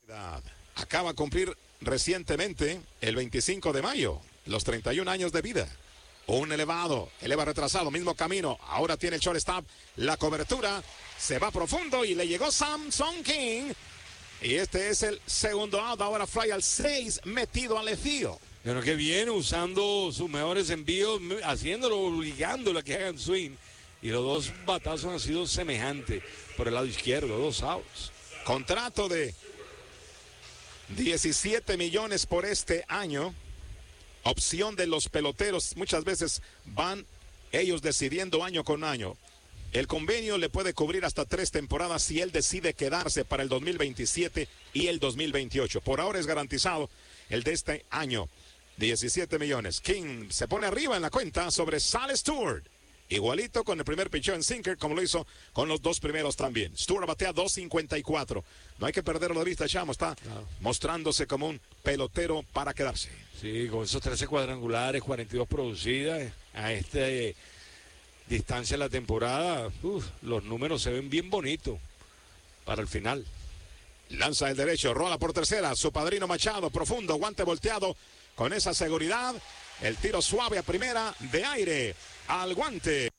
Acaba de cumplir recientemente, el 25 de mayo, los 31 años de vida. Un eleva retrasado, mismo camino. Ahora tiene el shortstop, la cobertura, se va profundo y le llegó Samson King. Y este es el segundo out, ahora fly al 6, metido al lefío. Pero que viene usando sus mejores envíos, haciéndolo, obligándolo a que hagan swing. Y los dos batazos han sido semejantes por el lado izquierdo, 2 outs. Contrato de 17 millones por este año. Opción de los peloteros, muchas veces van ellos decidiendo año con año. El convenio le puede cubrir hasta 3 temporadas si él decide quedarse para el 2027 y el 2028. Por ahora es garantizado el de este año, 17 millones. King se pone arriba en la cuenta sobre Sal Stewart. Igualito con el primer picheo en sinker, como lo hizo con los 2 primeros también. Stewart batea 2.54. No hay que perderlo de vista, Chamo. Está mostrándose como un pelotero para quedarse. Sí, con esos 13 cuadrangulares, 42 producidas a esta distancia de la temporada, los números se ven bien bonitos para el final. Lanza el derecho, rola por tercera, su padrino Machado, profundo, guante volteado, con esa seguridad, el tiro suave a primera, de aire al guante.